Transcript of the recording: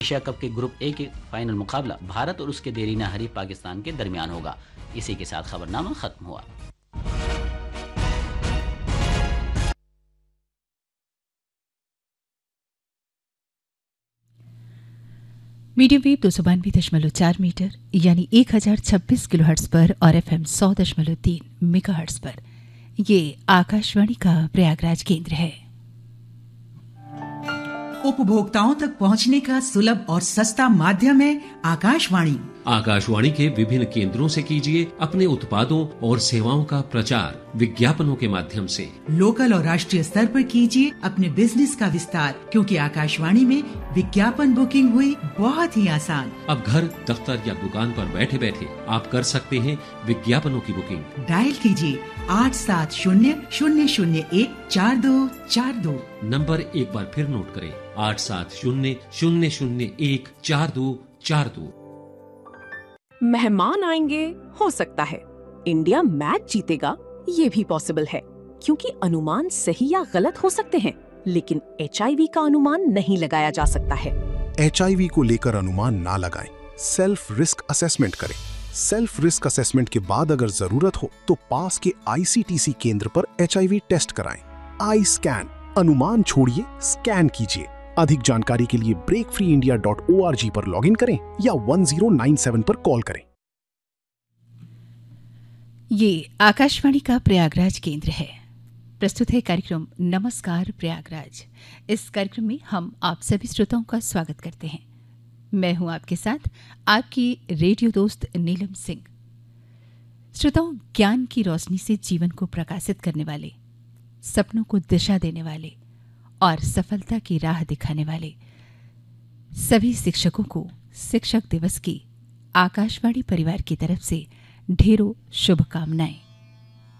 Asia cup के group A के final मुकाबला भारत और उसके देरीना हरीफ पाकिस्तान के दरमियान होगा। इसी के साथ खबरनामा खत्म हुआ। मीडियम वेव 292.4 मीटर यानी 1026 किलोहर्ट्ज पर और FM 100.3 मेगाहर्ट्ज पर ये आकाशवाणी का प्रयागराज केंद्र है। उपभोक्ताओं तक पहुंचने का सुलभ और सस्ता माध्यम है आकाशवाणी। आकाशवाणी के विभिन्न केंद्रों से कीजिए अपने उत्पादों और सेवाओं का प्रचार विज्ञापनों के माध्यम से। लोकल और राष्ट्रीय स्तर पर कीजिए अपने बिजनेस का विस्तार, क्योंकि आकाशवाणी में विज्ञापन बुकिंग हुई बहुत ही आसान। अब घर, दफ्तर या दुकान पर बैठे बैठे आप कर सकते हैं विज्ञापनों की बुकिंग। डायल कीजिए 8700014242। नंबर एक बार फिर नोट करें, 8700014242। मेहमान आएंगे, हो सकता है इंडिया मैच जीतेगा, ये भी पॉसिबल है, क्योंकि अनुमान सही या गलत हो सकते हैं, लेकिन HIV का अनुमान नहीं लगाया जा सकता है। HIV को लेकर अनुमान ना लगाएं, सेल्फ रिस्क असेसमेंट करें। सेल्फ रिस्क असेसमेंट के बाद अगर जरूरत हो तो पास के ICTC केंद्र पर HIV टेस्ट कराएं। आई स्कैन, अनुमान छोड़िए, स्कैन कीजिए। अधिक जानकारी के लिए breakfreeindia.org पर लॉगिन करें या 1097 पर कॉल करें। ये आकाशवाणी का प्रयागराज केंद्र है। प्रस्तुत है कार्यक्रम नमस्कार प्रयागराज। इस कार्यक्रम में हम आप सभी श्रोताओं का स्वागत करते हैं। मैं हूं आपके साथ आपकी रेडियो दोस्त नीलम सिंह। श्रोताओं, ज्ञान की रोशनी से जीवन को प्रकाशित करने वाले, सपनों को दिशा देने वाले और सफलता की राह दिखाने वाले सभी शिक्षकों को शिक्षक दिवस की आकाशवाणी परिवार की तरफ से ढेरों शुभकामनाएं।